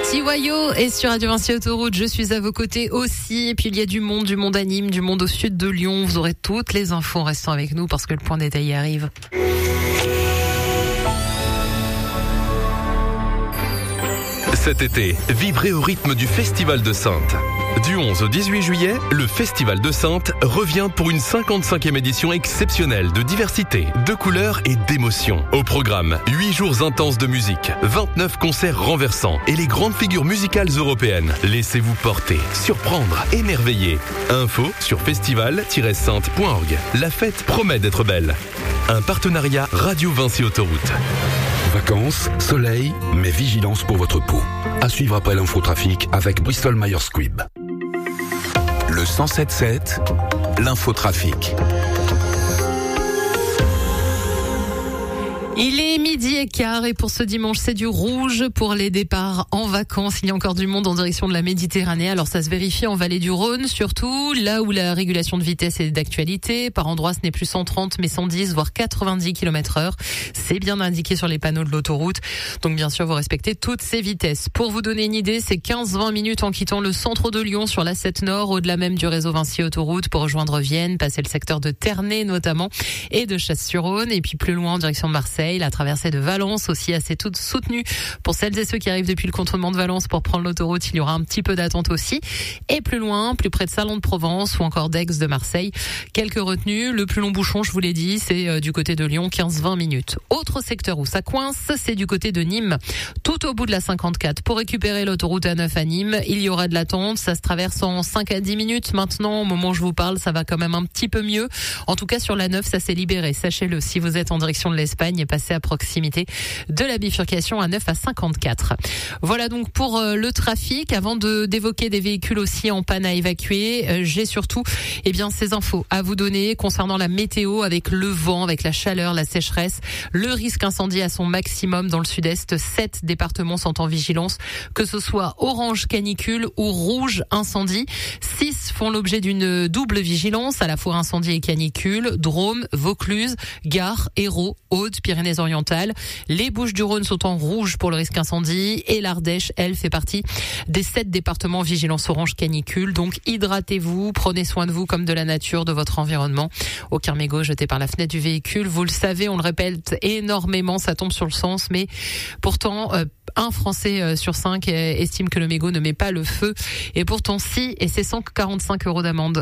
Tiwayo est sur Radio Vinci Autoroute, je suis à vos côtés aussi. Et puis il y a du monde à Nîmes, du monde au sud de Lyon. Vous aurez toutes les infos en restant avec nous parce que le point détaillé arrive. Cet été, vibrez au rythme du Festival de Saintes. Du 11 au 18 juillet, le Festival de Saintes revient pour une 55e édition exceptionnelle de diversité, de couleurs et d'émotions. Au programme, 8 jours intenses de musique, 29 concerts renversants et les grandes figures musicales européennes. Laissez-vous porter, surprendre, émerveiller. Info sur festival-sainte.org. La fête promet d'être belle. Un partenariat Radio Vinci Autoroute. Vacances, soleil, mais vigilance pour votre peau. À suivre après l'infotrafic avec Bristol Myers Squibb. Le 107.7, l'infotrafic. Il est 12h15 et pour ce dimanche, c'est du rouge pour les départs en vacances. Il y a encore du monde en direction de la Méditerranée. Alors ça se vérifie en vallée du Rhône, surtout là où la régulation de vitesse est d'actualité. Par endroits, ce n'est plus 130 mais 110 voire 90 km/h. C'est bien indiqué sur les panneaux de l'autoroute. Donc bien sûr, vous respectez toutes ces vitesses. Pour vous donner une idée, c'est 15-20 minutes en quittant le centre de Lyon sur l'A7 Nord, au-delà même du réseau Vinci Autoroute pour rejoindre Vienne, passer le secteur de Ternay notamment et de Chasse-sur-Rhône et puis plus loin en direction de Marseille. La traversée de Valence aussi assez toute soutenue pour celles et ceux qui arrivent depuis le contournement de Valence pour prendre l'autoroute. Il y aura un petit peu d'attente aussi. Et plus loin, plus près de Salon de Provence ou encore d'Aix de Marseille, quelques retenues. Le plus long bouchon, je vous l'ai dit, c'est du côté de Lyon, 15-20 minutes. Autre secteur où ça coince, c'est du côté de Nîmes, tout au bout de la 54. Pour récupérer l'autoroute A9 à Nîmes, il y aura de l'attente. Ça se traverse en 5 à 10 minutes. Maintenant, au moment où je vous parle, ça va quand même un petit peu mieux. En tout cas, sur la 9, ça s'est libéré. Sachez-le, si vous êtes en direction de l'Espagne, passez à proximité de la bifurcation A9 à 54. Voilà donc pour le trafic. Avant d'évoquer des véhicules aussi en panne à évacuer, j'ai surtout ces infos à vous donner concernant la météo avec le vent, avec la chaleur, la sécheresse, le risque incendie à son maximum dans le sud-est. 7 départements sont en vigilance, que ce soit orange canicule ou rouge incendie. 6 font l'objet d'une double vigilance, à la fois incendie et canicule. Drôme, Vaucluse, Gare, Hérault, Aude, Pyrénées-Orientales. Les Bouches-du-Rhône sont en rouge pour le risque incendie et l'Ardèche, elle, fait partie des 7 départements vigilance orange canicule. Donc hydratez-vous, prenez soin de vous comme de la nature, de votre environnement. Aucun mégot jeté par la fenêtre du véhicule. Vous le savez, on le répète énormément, ça tombe sur le sens, mais pourtant un Français sur 5 estime que le mégot ne met pas le feu. Et pourtant si, et c'est 145 € d'amende.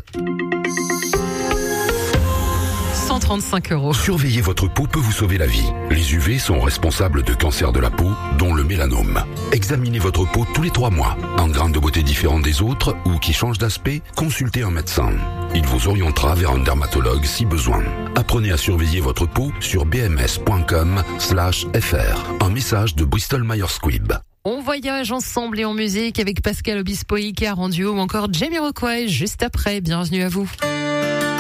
135 €. Surveiller votre peau peut vous sauver la vie. Les UV sont responsables de cancers de la peau, dont le mélanome. Examinez votre peau tous les 3 mois. Un grain de beauté différent des autres ou qui change d'aspect, consultez un médecin. Il vous orientera vers un dermatologue si besoin. Apprenez à surveiller votre peau sur bms.com/fr. Un message de Bristol Myers Squibb. On voyage ensemble et en musique avec Pascal Obispo, Icar en duo ou encore Jamiroquai juste après. Bienvenue à vous.